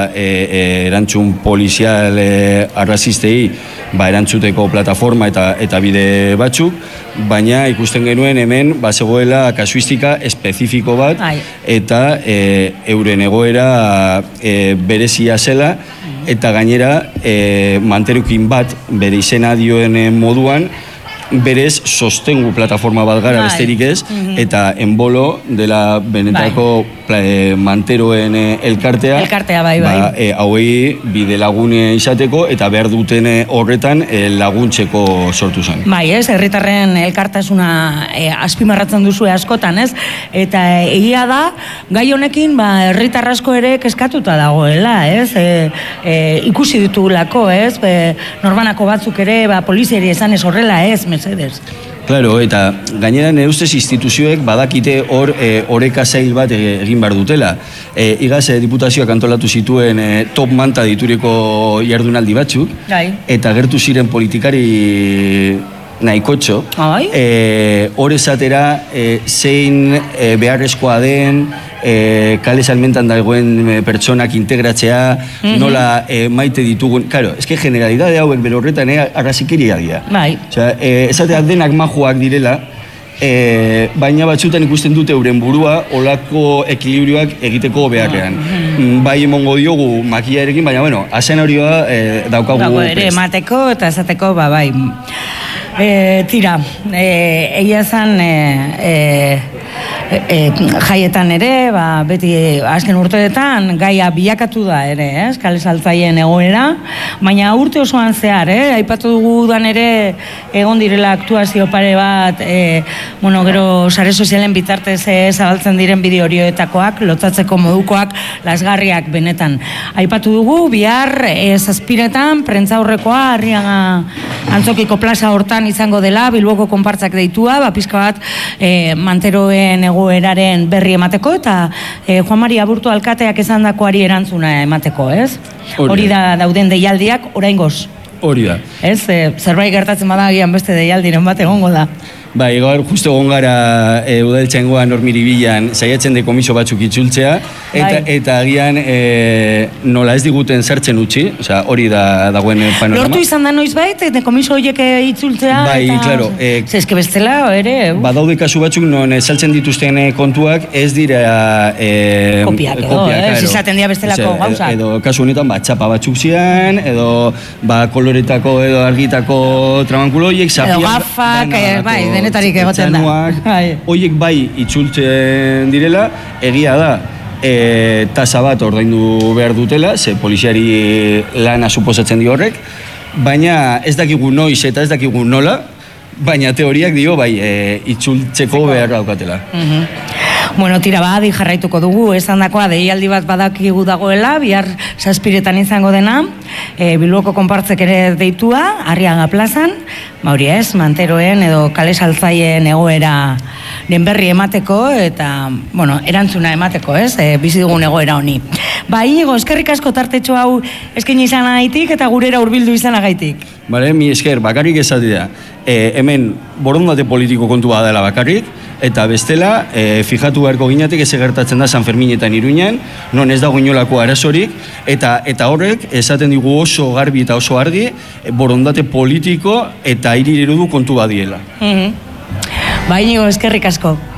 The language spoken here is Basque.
erantzun polizial arrazistei erantzuteko plataforma eta bide batzuk, baina ikusten genuen hemen bazegoela kasuistika espezifiko bat eta euren egoera berezia zela eta gainera manterukin bat bere izena dioen moduan berez sostengu plataforma bat gara besterik ez, eta enbolo dela benetako manteroen elkartea. Elkartea, bai. Hauei bide lagune izateko eta behar duten horretan laguntzeko sortu zen. Bai, ez, herritarren elkartasuna azpimarratzen duzu askotan, ez? Eta egia da, gai honekin, herritar asko ere kezkatuta dagoela, ez? Ikusi ditugulako, ez? Norbanako batzuk ere, poliziari esan ez horrela, ez? Mesedez. Claro, eta gainera nire ustez instituzioek badakite hor oreka zail bat egin behar dutela. Igaz, diputazioak antolatu zituen top manta dituriko jardunaldi batzuk, eta gertu ziren politikari nahikotxo, hor esatera zein beharrezkoa den, kale salmentan dagoen pertsonak integratzea, nola maite ditugun. Claro, eske generalidade hauek bere horretan arrazikeria dira. Esatea denak majuak direla, baina batzutan ikusten dute euren burua olako ekilibrioak egiteko beharrean. Bai emongo diogu makillarekin, baina bueno, azen horioa daukagu ere emateko eta esateko, bai. Tira, egia zan jaietan ere, beti azken urteetan gaia bilakatu da ere, kale saltzaien egoera, baina urte osoan zehar, aipatu dugudan ere egon direla aktuazio pare bat, gero sare sozialen bitartez zabaltzen diren bideo horioetakoak, lotzatzeko modukoak, lasgarriak benetan. Aipatu dugu, bihar zazpiretan, prentzaurrekoa, Arriaga Antzokiko plaza hortan izango dela, Bilboko konpartzak deitua, pizka bat manteroen egoeraren berri emateko, eta Juan Mari Aburto alkateak esandakoari erantzuna emateko, ez? Hori da dauden deialdiak, oraingoz. Hori da. Ez, zerbait gertatzen badagian beste deialdiren bat egongo da. Bai, gaur justo egon gara udaltzaingoan Hormiribilan saiatzen de komisio batzuk itzultzea, eta agian nola ez diguten sartzen utzi, hori da dagoen panorama. Lortu izan da noizbait, komisio horiek itzultzea? Bai, klaro. Zeske bestela, ere? Badaude kasu batzuk non saltzen dituzten kontuak ez dira kopiak edo, izaten dira bestelako gauzak. Edo kasu honetan, txapa batzuk zian, edo koloretako edo argitako tramankulo horiek, edo gafak, bai, denetarik egoten da. Horiek bai itzultzen direla, egia da, tasa bat ordaindu behar dutela, ze poliziari lana suposatzen di horrek, baina ez dakigu noiz eta ez dakigu nola, baina teoriak dio bai itzultzeko behar daukatela. Bueno, tira adi jarraituko dugu, esan dakoa deialdi bat badakigu dagoela, bihar zazpiretan izango dena, Bilboko konpartzek ere deitua, Arriaga plazan, hori ez, manteroen edo kale saltzaien egoera den berri emateko, eta, erantzuna emateko, ez, bizi dugun egoera honi. Inigo, eskerrik asko tartetxo hau eskaini izanagaitik eta gurera hurbildu izanagaitik. Bale, mi esker, bakarrik esati da. Hemen borondate politiko kontua dela bakarrik, eta bestela, fijatu beharko ginatek ez gertatzen da San Ferminetan Iruñan, non ez dago inolako arazorik, eta horrek esaten digu oso garbi eta oso argi, borondate politiko eta hiri eredu kontu badiela. Inigo, eskerrik asko.